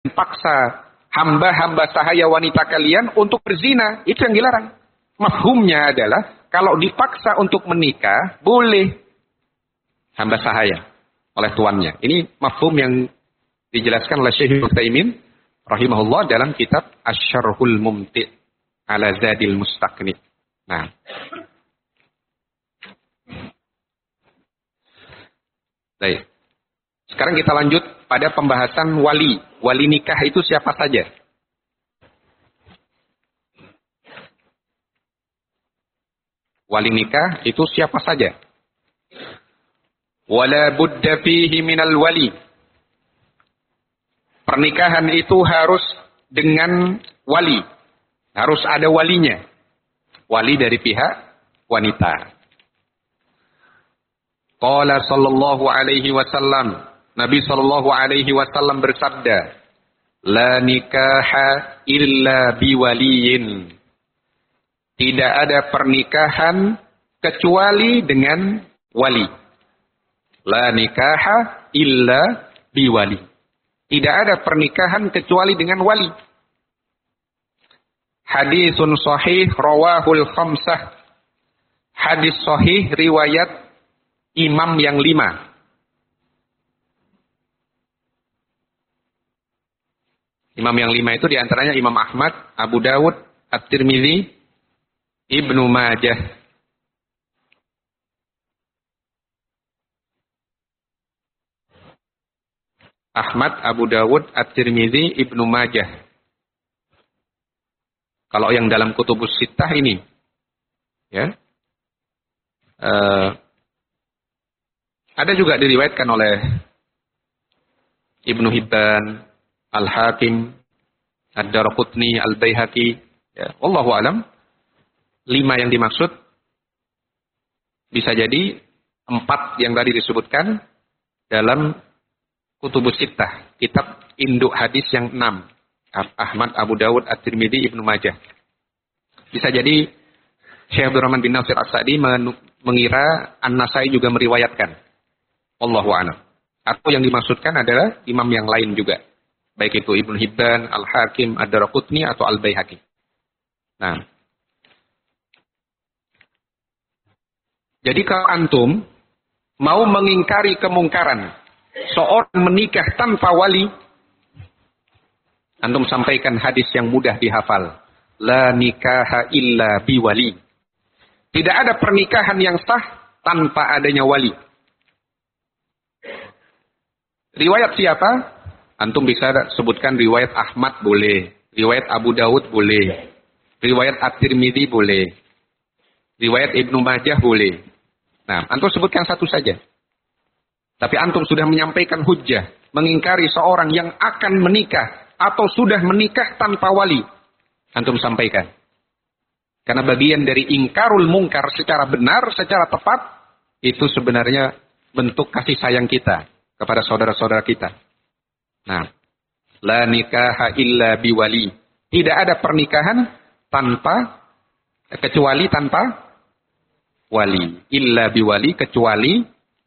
paksa hamba-hamba sahaya wanita kalian untuk berzina. Itu yang dilarang. Mafhumnya adalah kalau dipaksa untuk menikah, boleh hamba sahaya oleh tuannya. Ini mafhum yang dijelaskan oleh Syekh Ibnu Utsaimin rahimahullah dalam kitab Asy-Syarhul Mumti' ala Zadil Mustaqni. Nah, baik. Sekarang kita lanjut pada pembahasan wali. Wali nikah itu siapa saja? Wali nikah itu siapa saja? Wala budda fihi minal wali. Pernikahan itu harus dengan wali. Harus ada walinya. Wali dari pihak wanita. Qala sallallahu alaihi wasallam. Nabi sallallahu alaihi wasallam bersabda, "La nikaha illa biwaliyin." Tidak ada pernikahan kecuali dengan wali. La nikaha illa biwali. Tidak ada pernikahan kecuali dengan wali. Hadisun sahih rawahul khamsah. Hadis sahih riwayat imam yang 5. Imam yang 5 itu diantaranya Imam Ahmad, Abu Dawud, At-Tirmidzi, Ibnu Majah. Ahmad, Abu Dawud, At-Tirmidzi, Ibnu Majah. Kalau yang dalam kutubus sittah ini, ya, ada juga diriwayatkan oleh Ibnu Hibban, Al-Hakim, Ad-Darqutni, Al-Baihaqi. Ya, wallahu alam. 5 yang dimaksud bisa jadi 4 yang tadi disebutkan dalam kutubus sittah, kitab induk hadis yang 6. Ahmad, Abu Dawud, At-Tirmidzi, Ibnu Majah. Bisa jadi Syekh Abdul Rahman bin Nasir As-Sa'di mengira An-Nasai juga meriwayatkan. Wallahu a'lam. Atau yang dimaksudkan adalah imam yang lain juga. Baik itu Ibnu Hibban, Al-Hakim, Ad-Darqutni atau Al-Baihaqi. Nah, jadi kalau antum mau mengingkari kemungkaran seorang menikah tanpa wali, antum sampaikan hadis yang mudah dihafal. La nikaha illa biwali. Tidak ada pernikahan yang sah tanpa adanya wali. Riwayat siapa? Antum bisa sebutkan riwayat Ahmad boleh. Riwayat Abu Dawud boleh. Riwayat At-Tirmidzi boleh. Riwayat Ibnu Majah boleh. Nah, antum sebutkan satu saja. Tapi antum sudah menyampaikan hujjah. Mengingkari seorang yang akan menikah. Atau sudah menikah tanpa wali. Antum sampaikan. Karena bagian dari ingkarul mungkar secara benar, secara tepat. Itu sebenarnya bentuk kasih sayang kita kepada saudara-saudara kita. Nah, la nikaha illa biwali. Tidak ada pernikahan kecuali tanpa wali. Illa biwali, kecuali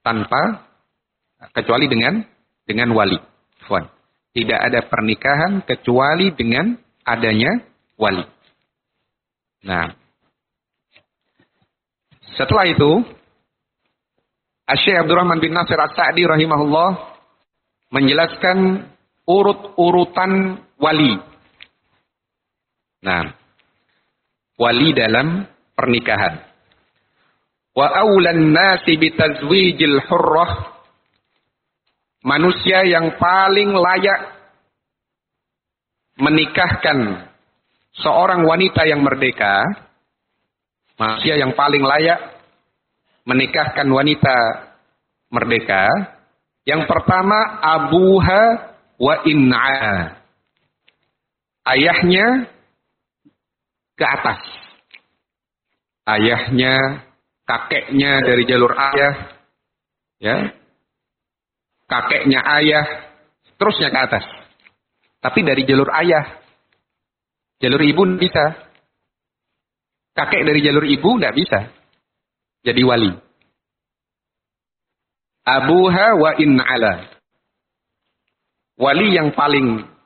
dengan wali. Tidak ada pernikahan kecuali dengan adanya wali. Nah, setelah itu Syekh Abdul Rahman bin Nasir As-Sa'di rahimahullah menjelaskan urut-urutan wali. Nah, wali dalam pernikahan. Wa awlan nasi bitazwijil hurrah. Manusia yang paling layak menikahkan seorang wanita yang merdeka. Manusia yang paling layak menikahkan wanita merdeka. Yang pertama, abuha wa in'a. Ayahnya ke atas. Ayahnya, kakeknya dari jalur ayah. Ya. Kakeknya ayah, terusnya ke atas. Tapi dari jalur ayah. Jalur ibu tidak bisa. Kakek dari jalur ibu tidak bisa. Jadi wali. Abuha wa in'ala. Wali yang paling